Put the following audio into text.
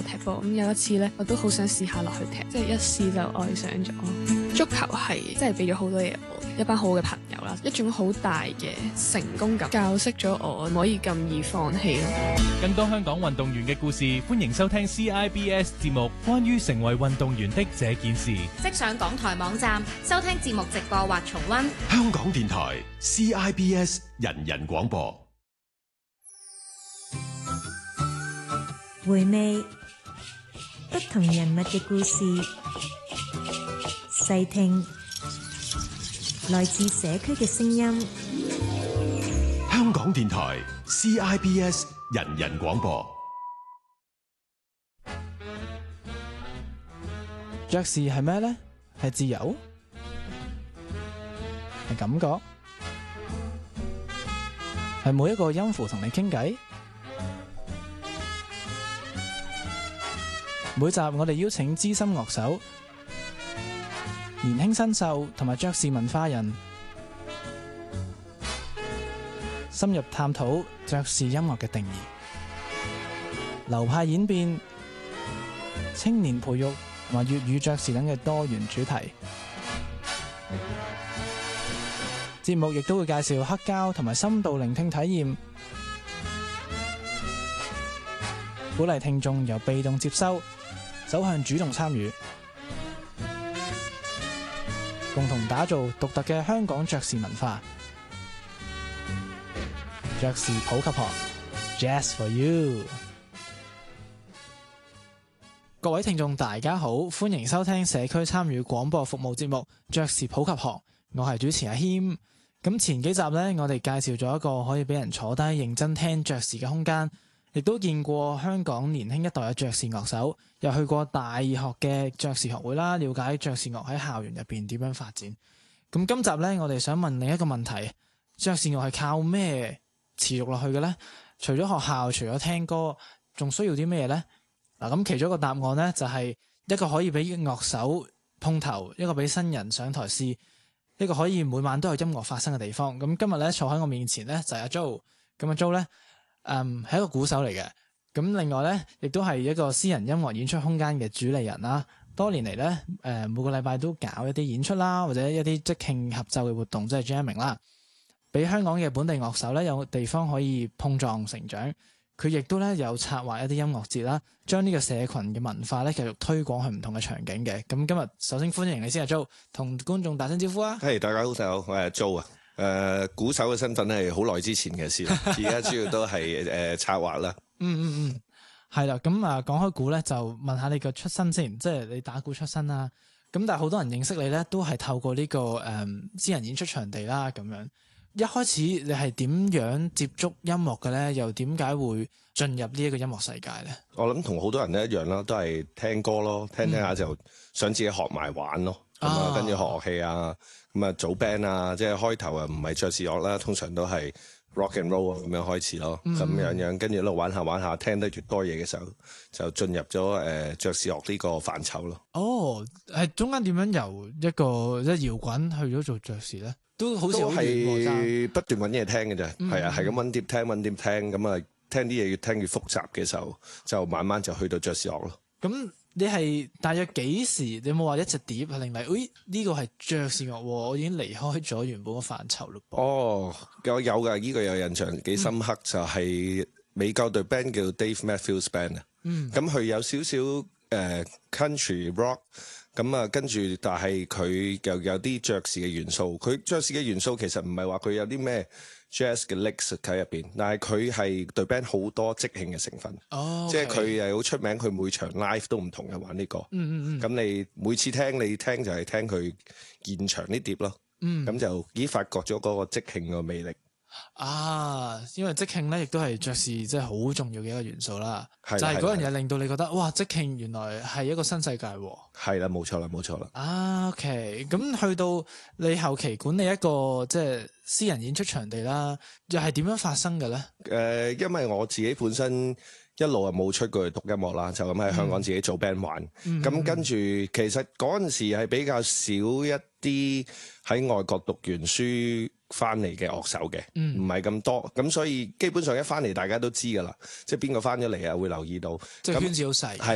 踢波，咁有一次呢，我都好想試下落去踢，即係一試就愛上咗。足球係真係俾咗好多嘢我，一班好嘅朋友啦，一種好大嘅成功感，教識咗我唔可以咁易放棄咯。 更多香港運動員嘅故事，歡迎收聽 CIBS 節目《關於成為運動員的這件事》。 即上港台網站收聽節目直播或重溫。 香港電台 CIBS 人人廣播。 回味不同人物嘅故事，細聽來自社區嘅聲音。 香港電台 CIBS 人人廣播。 爵士係咩呢？係自由？係感覺？係每一個音符同你傾偈？每集我哋邀請資深樂手、年輕新秀同埋爵士文化人，深入探討爵士音樂嘅定義、流派演變、青年培育同埋粵語爵士等嘅多元主題。節目亦都會介紹黑膠同埋深度聆聽體驗，鼓勵聽眾由被動接收走向主動參與，共同打造獨特嘅香港爵士文化。爵士普及學 Jazz for You。 各位聽眾大家好，歡迎收聽社區參與廣播服務節目爵士普及學，我係主持阿謙。咁前幾集呢，我哋介紹咗一個可以俾人坐低認真聽爵士嘅空間，亦都見過香港年輕一代嘅爵士樂手，又去過大學嘅爵士學會啦，了解爵士樂喺校園入邊點樣發展。咁今集呢，我哋想問另一個問題：爵士樂係靠咩持續落去嘅呢？除咗學校，除咗聽歌，仲需要啲咩呢？嗱，咁其中一個答案呢，就係一個可以俾樂手碰頭，一個俾新人上台試，一個可以每晚都有音樂發生嘅地方。咁今日咧坐喺我面前咧就係阿 Jo， 咁阿 Jo 咧係一個鼓手嚟嘅，咁另外咧亦都係一個私人音樂演出空間嘅主理人啦。多年嚟咧每個禮拜都搞一啲演出啦，或者一啲即興合奏嘅活動，即係 jamming 啦，俾香港嘅本地樂手咧有地方可以碰撞成長。佢亦都咧有策劃一啲音樂節啦，將呢個社群嘅文化咧繼續推廣去唔同嘅場景嘅。咁今日首先歡迎你先阿 Jo， 同觀眾打聲招呼啊！ 係，大家好，我係阿 Jo 啊。鼓手嘅身份係好耐之前嘅事啦，而家主要都係策劃啦。 係啦。咁講開鼓咧，就問下你個出身先，即係你打鼓出身啦。咁但係好多人認識你咧，都係透過呢個私人演出場地啦咁樣。一開始你係點樣接觸音樂嘅咧？又點解會進入呢一個音樂世界咧？ 我諗同好多人都一樣啦，都係聽歌咯，聽下就想自己學埋玩咯。咁跟住學樂器啊，咁啊組 band 啊，即係開頭啊唔係爵士樂啦，通常都係 rock and roll 咁樣開始咯。咁樣跟住一路玩下，聽得越多嘢嘅時候，就進入咗爵士樂呢個範疇咯。 哦，係中間點樣由一個即係搖滾去咗做爵士咧？都好似係不斷揾嘢聽嘅啫，係啊，係咁揾碟聽，咁啊聽啲嘢越聽越複雜嘅時候，就慢慢就去到爵士樂咯。 咁你係大約幾時？你有冇話一隻碟係令你，呢個係爵士樂，我已經離開咗原本嘅範疇嘞噃。 哦，有㗎，呢個有印象幾深刻，就係美國隊 band 叫 Dave Matthews Band 啊。咁佢有少少country rock。咁啊，跟住，但係佢又有啲爵士嘅元素。佢爵士嘅元素其實唔係話佢有啲咩 jazz 嘅 licks 喺入邊，但係佢係對 band 好多即興嘅成分。哦，即係佢係好出名，佢每場 live 都唔同嘅玩呢個。咁你每次聽就係聽佢現場啲碟咯。咁就已經發覺咗嗰個即興嘅魅力。 因為即興咧，亦都係爵士即係好重要嘅一個元素啦。就係嗰樣嘢令到你覺得哇，即興原來係一個新世界。 係啦，冇錯啦。 OK， 咁去到你後期管理一個即係私人演出場地啦，又係點樣發生嘅咧？ 因為我自己本身一路啊冇出過去讀音樂啦，就咁喺香港自己做 band 玩。咁跟住，其實嗰陣時係比較少一啲喺外國讀完書翻嚟嘅樂手嘅，唔係咁多，咁所以基本上一翻嚟大家都知噶啦，即係邊個翻咗嚟啊會留意到， 即係圈子好細。